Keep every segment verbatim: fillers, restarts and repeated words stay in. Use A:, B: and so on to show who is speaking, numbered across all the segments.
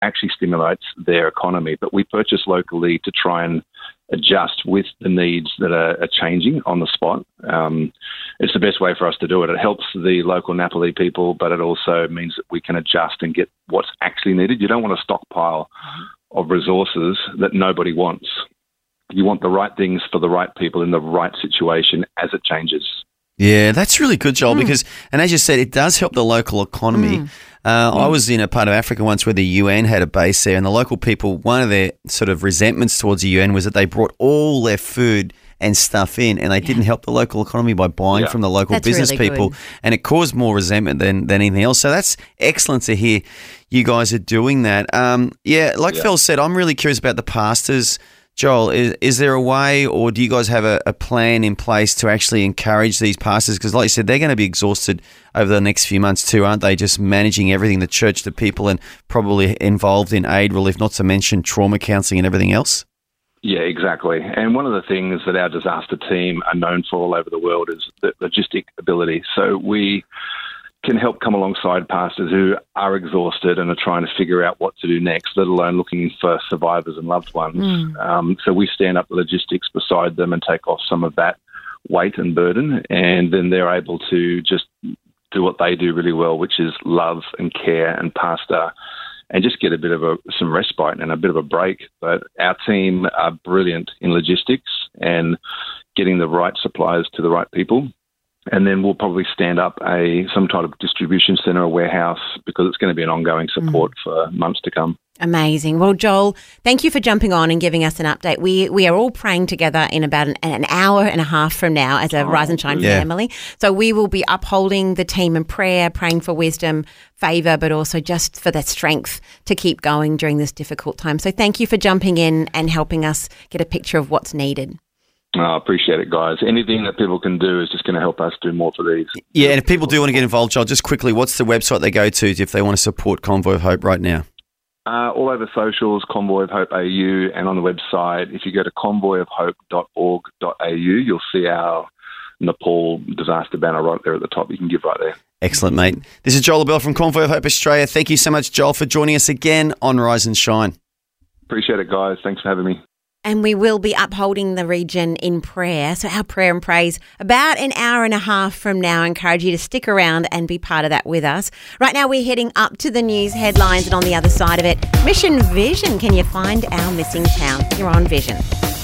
A: actually stimulates their economy. But we purchase locally to try and adjust with the needs that are, are changing on the spot. Um, it's the best way for us to do it. It helps the local Napoli people, but it also means that we can adjust and get what's actually needed. You don't want a stockpile of resources that nobody wants. You want the right things for the right people in the right situation as it changes.
B: Yeah, that's really good, Joel, mm. because, and as you said, it does help the local economy. Mm. Uh, mm. I was in a part of Africa once where the U N had a base there, and the local people, one of their sort of resentments towards the U N was that they brought all their food and stuff in, and they yeah. didn't help the local economy by buying yeah. from the local that's business really people, good. And it caused more resentment than, than anything else. So that's excellent to hear you guys are doing that. Um, yeah, like yeah. Phil said, I'm really curious about the pastors. Joel, is, is there a way, or do you guys have a, a plan in place to actually encourage these pastors? Because like you said, they're going to be exhausted over the next few months too, aren't they? Just managing everything, the church, the people, and probably involved in aid relief, not to mention trauma counselling and everything else.
A: Yeah, exactly. And one of the things that our disaster team are known for all over the world is the logistic ability. So we can help come alongside pastors who are exhausted and are trying to figure out what to do next, let alone looking for survivors and loved ones. Mm. Um, so we stand up the logistics beside them and take off some of that weight and burden, and then they're able to just do what they do really well, which is love and care and pastor, and just get a bit of a, some respite and a bit of a break. But our team are brilliant in logistics and getting the right supplies to the right people. And then we'll probably stand up a some type of distribution centre, a warehouse, because it's going to be an ongoing support mm. for months to come.
C: Amazing. Well, Joel, thank you for jumping on and giving us an update. We we are all praying together in about an, an hour and a half from now as a oh, Rise and Shine yeah. family. So we will be upholding the team in prayer, praying for wisdom, favour, but also just for the strength to keep going during this difficult time. So thank you for jumping in and helping us get a picture of what's needed.
A: I oh, appreciate it, guys. Anything that people can do is just going to help us do more for these.
B: Yeah, and if people do want to get involved, Joel, just quickly, what's the website they go to if they want to support Convoy of Hope right now?
A: Uh, all over socials, Convoy of Hope A U, and on the website, if you go to convoy of hope dot org dot a u, you'll see our Nepal disaster banner right there at the top. You can give right there.
B: Excellent, mate. This is Joel LaBelle from Convoy of Hope Australia. Thank you so much, Joel, for joining us again on Rise and Shine.
A: Appreciate it, guys. Thanks for having me.
C: And we will be upholding the region in prayer. So our prayer and praise about an hour and a half from now. I encourage you to stick around and be part of that with us. Right now we're heading up to the news headlines, and on the other side of it, Mission Vision. Can you find our missing town? You're on Vision.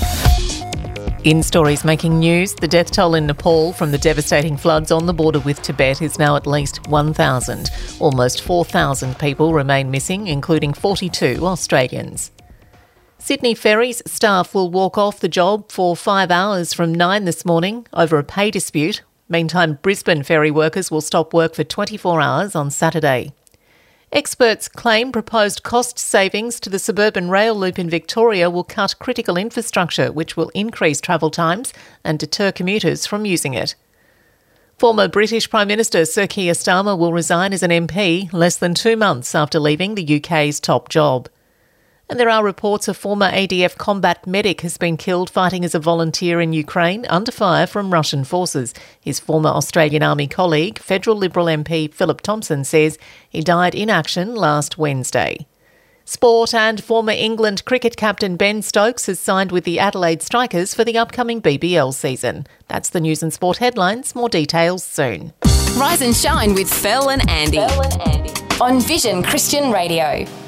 D: In stories making news, the death toll in Nepal from the devastating floods on the border with Tibet is now at least one thousand. Almost four thousand people remain missing, including forty-two Australians. Sydney Ferries staff will walk off the job for five hours from nine this morning over a pay dispute. Meantime, Brisbane ferry workers will stop work for twenty-four hours on Saturday. Experts claim proposed cost savings to the suburban rail loop in Victoria will cut critical infrastructure, which will increase travel times and deter commuters from using it. Former British Prime Minister Sir Keir Starmer will resign as an M P less than two months after leaving the U K's top job. And there are reports a former A D F combat medic has been killed fighting as a volunteer in Ukraine under fire from Russian forces. His former Australian Army colleague, Federal Liberal M P Philip Thompson, says he died in action last Wednesday. Sport, and former England cricket captain Ben Stokes has signed with the Adelaide Strikers for the upcoming B B L season. That's the news and sport headlines. More details soon.
E: Rise and Shine with Phil and Andy, Phil and Andy. On Vision Christian Radio.